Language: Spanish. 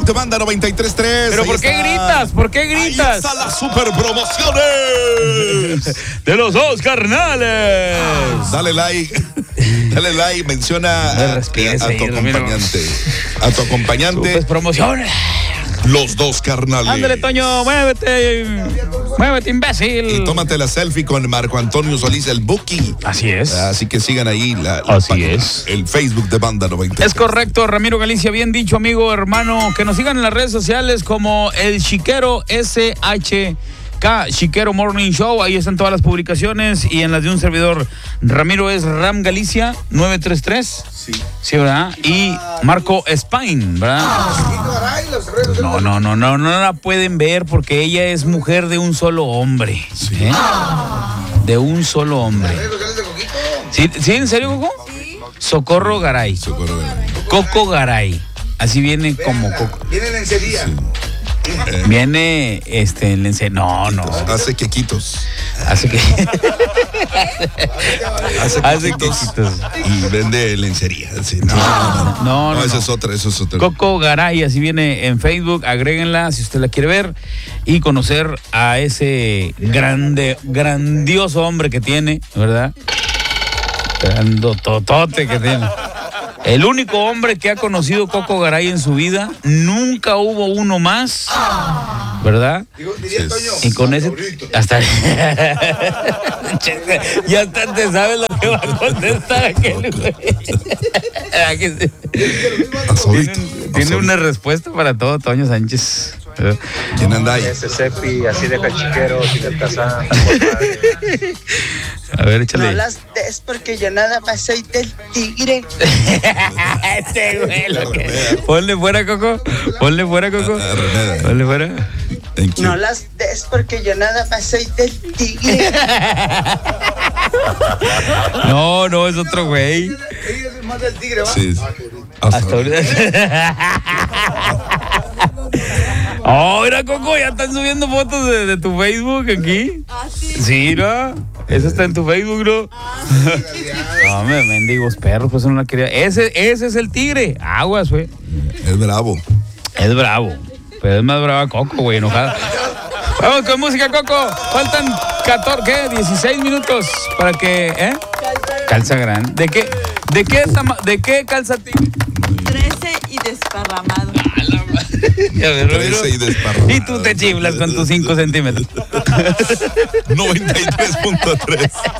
Te manda 93.3. ¿Pero por qué gritas? ¿Por qué gritas? Ahí están las super promociones de los dos carnales. Dale like, menciona a tu acompañante. A tu acompañante. Pues promoción. Los dos carnales. Ándale, Toño, muévete, imbécil. Y tómate la selfie con Marco Antonio Solís, el Buki. Así es. Así que sigan ahí el Facebook de Banda 93. Es correcto, Ramiro Galicia, bien dicho, amigo, hermano. Que nos sigan en las redes sociales como El Chiquero SHK, Chiquero Morning Show. Ahí están todas las publicaciones. Y en las de un servidor, Ramiro es Ram Galicia 933. Sí, ¿verdad? Y Marco Spain, ¿verdad? No la pueden ver porque ella es mujer de un solo hombre. Sí. De un solo hombre. ¿Sí, en serio, Coco? Sí. Socorro Garay. Coco Garay. Así viene como Coco. Viene en lencería. Sí. Viene en lencería. No. Hace quequitos. Hace quequitos. Y vende lencería. Sí, no, eso es otra. Coco Garay, así viene en Facebook. Agréguenla si usted la quiere ver y conocer a ese grandioso hombre que tiene, ¿verdad? Grandototote que tiene. El único hombre que ha conocido Coco Garay en su vida, nunca hubo uno más, ¿verdad? Diría Toño, y con ese hasta ya hasta te sabes lo que va a contestar aquel güey. Tiene una respuesta para todo, Toño Sánchez. ¿Quién anda ahí? Ese Cepi, así de cachiquero, así de casa. A ver, échale. No las des porque yo nada más soy del tigre. Este güey, ponle fuera, Coco. Ponle fuera. No las des porque yo nada más soy del tigre. No, es otro güey. ella es más del tigre, ¿va? Sí. Hasta ahorita. Oh, mira, Coco, ya están subiendo fotos de tu Facebook aquí. ¿Ah, sí? Sí, ¿no? Eso está en tu Facebook, ¿no? No, me mendigos perros, pues no la quería. Ese es el tigre. Aguas, güey. Es bravo. Es bravo. Pero es más brava Coco, güey, enojada. Vamos con música, Coco. Faltan 16 minutos para que, Calza grande. ¿De qué calza tigre? 13 y desparramado. 13 y desparramado. Y tú te chiflas con tus 5 centímetros. 93.3.